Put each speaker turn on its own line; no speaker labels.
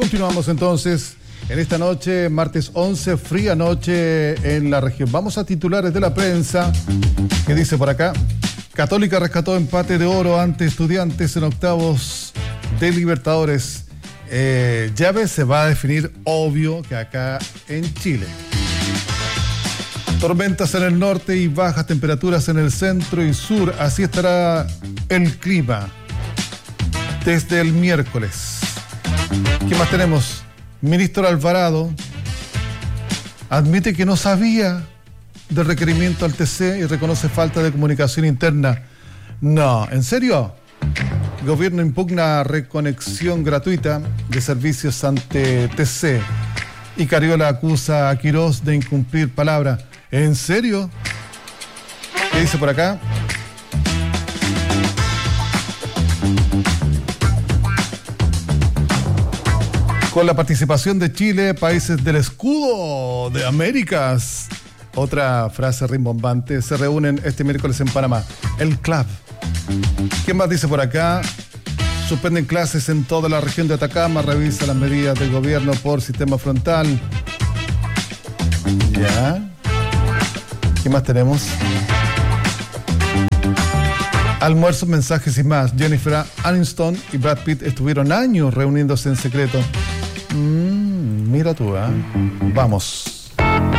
Continuamos entonces en esta noche, martes 11, fría noche en la región. Vamos a titulares de la prensa, que dice por acá: Católica rescató empate de oro ante Estudiantes en octavos de Libertadores. Llave se va a definir, obvio, que acá en Chile. Tormentas en el norte y bajas temperaturas en el centro y sur. Así estará el clima desde el miércoles. ¿Qué más tenemos? Ministro Alvarado admite que no sabía del requerimiento al TC y reconoce falta de comunicación interna. No, ¿en serio? El gobierno impugna reconexión gratuita de servicios ante TC y Cariola acusa a Quirós de incumplir palabra. ¿En serio? ¿Qué dice por acá? Con la participación de Chile, países del escudo de Américas. Otra frase rimbombante. Se reúnen este miércoles en Panamá. El CLAP. ¿Qué más dice por acá? Suspenden clases en toda la región de Atacama. Revisa las medidas del gobierno por sistema frontal. Ya. ¿Qué más tenemos? Almuerzos, mensajes y más. Jennifer Aniston y Brad Pitt estuvieron años reuniéndose en secreto. Mira tú, ¿eh? Vamos.